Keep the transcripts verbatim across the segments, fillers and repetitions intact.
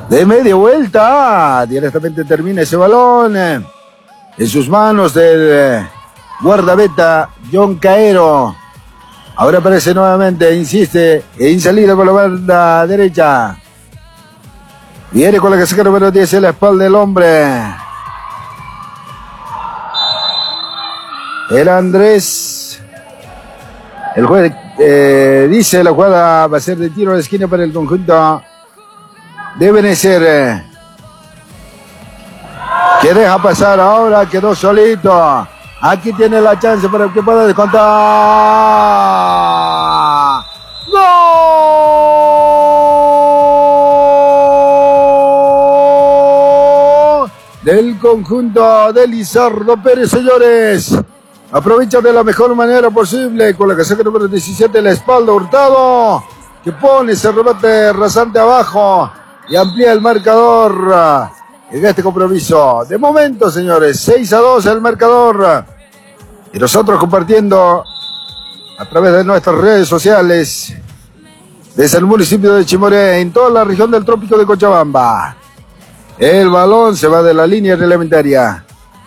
De media vuelta, directamente termina ese balón en sus manos del guardameta John Caero. Ahora aparece nuevamente, insiste en salida por la banda derecha. Viene con la casaca número diez en la espalda del hombre. El Andrés. El juez eh, dice la jugada va a ser de tiro a la esquina para el conjunto de Benecer. Que deja pasar ahora, quedó solito. Aquí tiene la chance para que pueda descontar. ¡Gol! Del conjunto de Lizardo Pérez, señores. Aprovecha de la mejor manera posible con la casaca número diecisiete en la espalda, Hurtado, que pone ese rebote rasante abajo y amplía el marcador en este compromiso. De momento, señores, seis a dos el marcador. Y nosotros compartiendo a través de nuestras redes sociales desde el municipio de Chimoré, en toda la región del trópico de Cochabamba. El balón se va de la línea reglamentaria.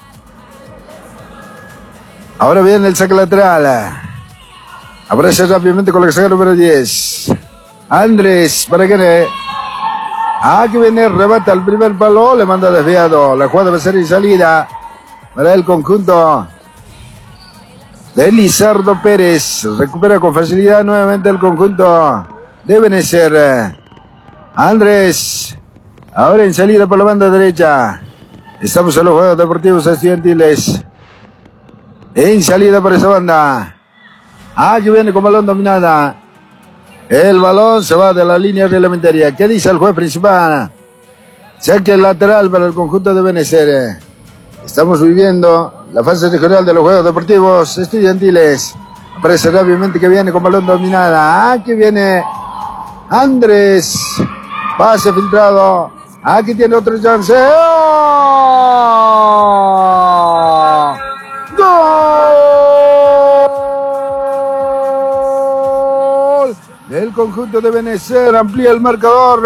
Ahora viene el saque lateral. Aparece rápidamente con la casaca número diez. Andrés, para que... Aquí viene, rebata el primer palo, le manda desviado. La jugada va a ser en salida para el conjunto de Lizardo Pérez. Recupera con facilidad nuevamente el conjunto de Benecer. Andrés, ahora en salida por la banda derecha. Estamos en los Juegos Deportivos Estudiantiles. En salida por esa banda. Aquí viene con balón dominada. El balón se va de la línea reglamentaria. ¿Qué dice el juez principal? Saque lateral para el conjunto de Benecer. Estamos viviendo la fase regional de los Juegos Deportivos Estudiantiles. Aparece rápidamente que viene con balón dominada. Aquí viene Andrés. Pase filtrado. Aquí tiene otro chance. ¡Oh! ¡Gol! Del conjunto de Benecer, amplía el marcador.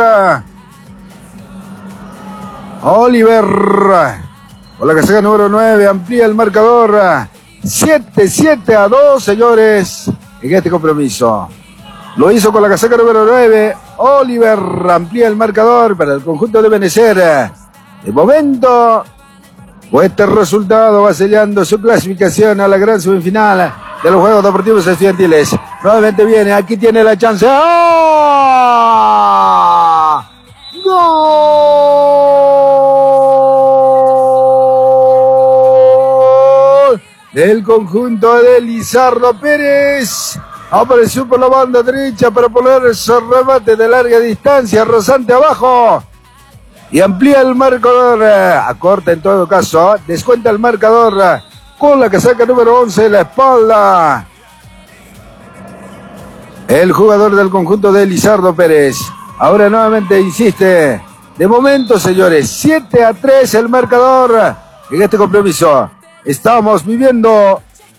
Oliver, con la casaca número nueve, amplía el marcador. siete, siete a dos, señores, en este compromiso. Lo hizo con la casaca número nueve. Oliver amplía el marcador para el conjunto de Benecer. De momento, este resultado va sellando su clasificación a la gran semifinal de los Juegos Deportivos Estudiantiles. Nuevamente viene, aquí tiene la chance. ¡Oh! ¡Gol! Del conjunto de Lizardo Pérez. Apareció por la banda derecha para poner ese remate de larga distancia, rasante abajo. Y amplía el marcador, acorta en todo caso, descuenta el marcador con la casaca número once en la espalda. El jugador del conjunto de Lizardo Pérez. Ahora nuevamente insiste. De momento, señores, siete a tres el marcador en este compromiso. Estamos viviendo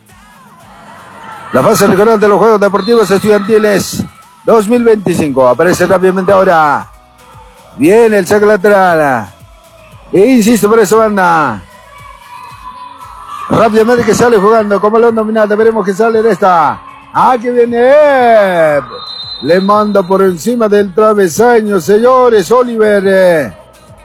la fase regional de los Juegos Deportivos Estudiantiles dos mil veinticinco. Aparece rápidamente ahora. Viene el saque lateral. E insiste por esa banda. Rápidamente que sale jugando con balón dominante. Veremos que sale de esta. Aquí viene. Le manda por encima del travesaño, señores. Oliver.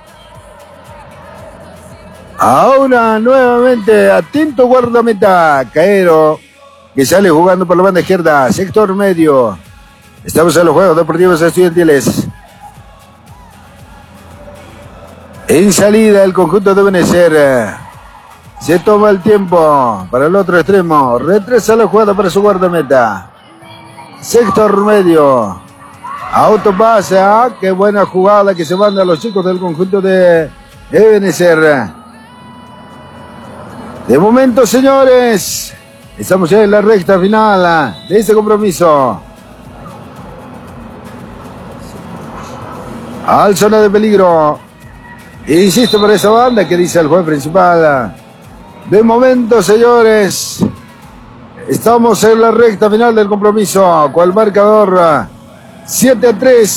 Ahora nuevamente atento guardameta. Caero, que sale jugando por la banda izquierda. Sector medio. Estamos en los Juegos Deportivos Estudiantiles. En salida el conjunto de Benecer. Se toma el tiempo para el otro extremo. Retresa la jugada para su guardameta. Sector medio. Autopase. ¿Ah? Qué buena jugada que se manda a los chicos del conjunto de Benecer. De momento, señores, estamos ya en la recta final de este compromiso. Al zona de peligro. Insisto por esa banda que dice el juez principal. De momento, señores, estamos en la recta final del compromiso con el marcador siete a tres